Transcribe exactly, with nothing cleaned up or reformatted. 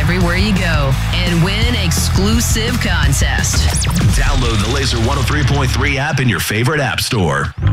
everywhere you go and win exclusive contest. Download the Laser one oh three point three app in your favorite app store.